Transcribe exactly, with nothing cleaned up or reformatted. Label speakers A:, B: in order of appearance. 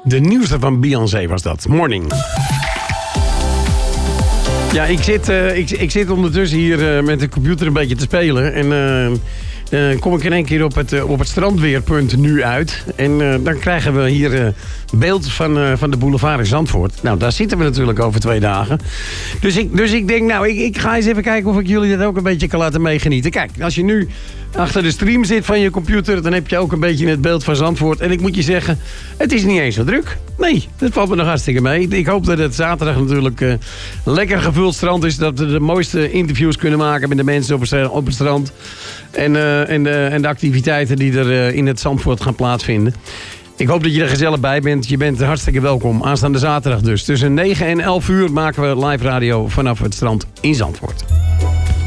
A: De nieuwste van Beyoncé was dat. Morning. Ja, ik zit, uh, ik, ik zit ondertussen hier uh, met de computer een beetje te spelen. En uh, uh, kom ik in één keer op het, uh, op het strandweerpunt nu uit. En uh, dan krijgen we hier uh, beeld van, uh, van de boulevard in Zandvoort. Nou, daar zitten we natuurlijk over twee dagen. Dus ik, dus ik denk, nou, ik, ik ga eens even kijken of ik jullie dat ook een beetje kan laten meegenieten. Kijk, als je nu achter de stream zit van je computer, dan heb je ook een beetje het beeld van Zandvoort. En ik moet je zeggen, het is niet eens zo druk. Nee, dat valt me nog hartstikke mee. Ik hoop dat het zaterdag natuurlijk uh, lekker gevuld strand is. Dat we de mooiste interviews kunnen maken met de mensen op het, op het strand. En, uh, en, de, en de activiteiten die er uh, in het Zandvoort gaan plaatsvinden. Ik hoop dat je er gezellig bij bent. Je bent hartstikke welkom. Aanstaande zaterdag dus. Tussen negen en elf uur maken we live radio vanaf het strand in Zandvoort.